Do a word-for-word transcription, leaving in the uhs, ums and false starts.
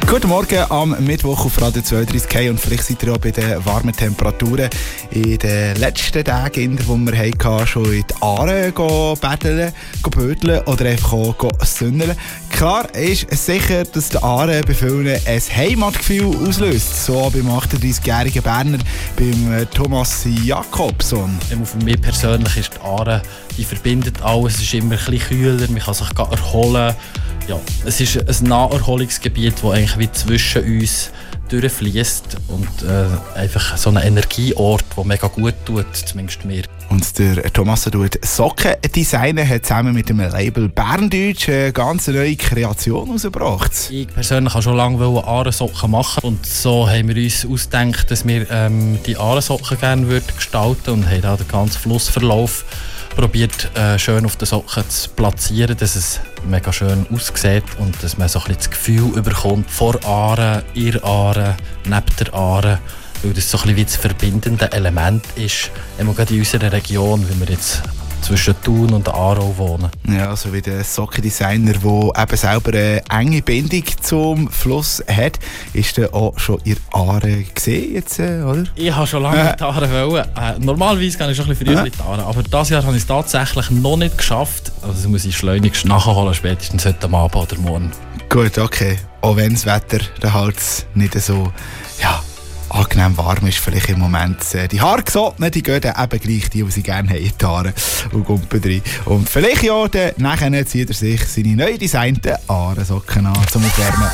Guten Morgen am Mittwoch auf Radio zweiunddreißig K und vielleicht seid ihr auch bei den warmen Temperaturen in den letzten Tagen, die wir hatten, schon in die Aare betteln, bödeln oder einfach auch sünneln. Klar ist sicher, dass die Aare bei vielen ein Heimatgefühl auslöst, so auch beim achtunddreißigjährigen Berner, beim Thomas Jakobson. Für mich persönlich ist die Aare, die verbindet alles, es ist immer ein bisschen kühler, man kann sich erholen. Ja, es ist ein Naherholungsgebiet, das eigentlich wie zwischen uns durchfließt und äh, einfach so ein Energieort, der mega gut tut, zumindest mir. Und der Thomas tut Socken designen, hat zusammen mit dem Label Berndeutsch eine ganz neue Kreation herausgebracht. Ich persönlich wollte schon lange Aaresocken machen und so haben wir uns ausgedacht, dass wir ähm, die Aaresocken gerne würden gestalten und haben da den ganzen Flussverlauf probiert äh, schön auf den Socken zu platzieren, dass es mega schön aussieht und dass man so ein bisschen das Gefühl überkommt vor Aare, in Aare, neben der Aare, weil das so ein bisschen wie das verbindende Element ist, immer gerade in unserer Region, wie wir jetzt zwischen Thun und Aarau wohnen. Ja, so wie der Sockendesigner, der eben selber eine enge Bindung zum Fluss hat, ist er auch schon in Aare gesehen jetzt, oder? Ich habe schon lange in die Aare wollen. Äh, normalerweise gehe ich schon ein bisschen früher in die Aare, aber dieses Jahr habe ich es tatsächlich noch nicht geschafft. Also das muss ich schleunigst nachholen, spätestens heute Abend oder morgen. Gut, okay. Auch wenn das Wetter dann halt nicht so, ja, angenehm warm ist, vielleicht im Moment. Die Haargesottenen, die gehen dann eben gleich, die, die sie gerne haben, in die Haare und Gumpen rein. Und vielleicht ja, dann nachher zieht er sich seine neu designten Aaresocken an, zum Aufwärmen.